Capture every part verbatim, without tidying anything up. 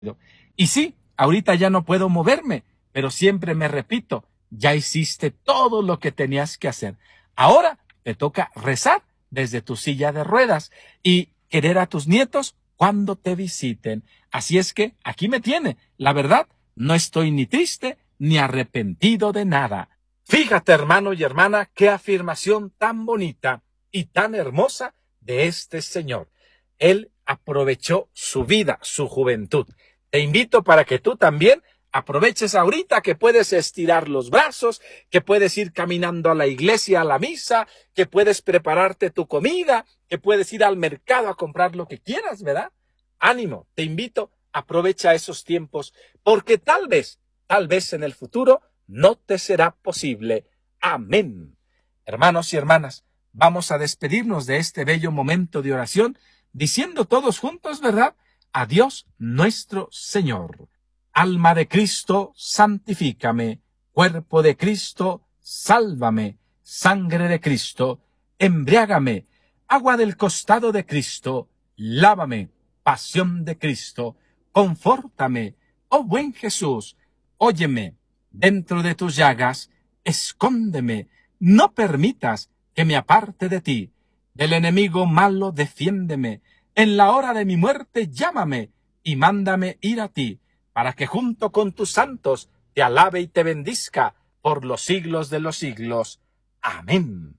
Y sí, ahorita ya no puedo moverme, pero siempre me repito, ya hiciste todo lo que tenías que hacer. Ahora te toca rezar desde tu silla de ruedas y querer a tus nietos cuando te visiten. Así es que aquí me tiene. La verdad, no estoy ni triste ni arrepentido de nada. Fíjate, hermano y hermana, qué afirmación tan bonita y tan hermosa de este señor. Él aprovechó su vida, su juventud. Te invito para que tú también aproveches ahorita que puedes estirar los brazos, que puedes ir caminando a la iglesia, a la misa, que puedes prepararte tu comida, que puedes ir al mercado a comprar lo que quieras, ¿verdad? Ánimo, te invito, aprovecha esos tiempos, porque tal vez, tal vez en el futuro no te será posible. Amén. Hermanos y hermanas, vamos a despedirnos de este bello momento de oración, diciendo todos juntos, ¿verdad? A Dios nuestro Señor. Alma de Cristo, santifícame. Cuerpo de Cristo, sálvame. Sangre de Cristo, embriágame. Agua del costado de Cristo, lávame. Pasión de Cristo, confórtame. Oh buen Jesús, óyeme. Dentro de tus llagas, escóndeme. No permitas que me aparte de ti. Del enemigo malo, defiéndeme. En la hora de mi muerte, llámame y mándame ir a ti, para que junto con tus santos te alabe y te bendizca por los siglos de los siglos. Amén.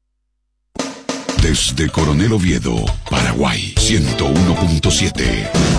Desde Coronel Oviedo, Paraguay, ciento uno punto siete.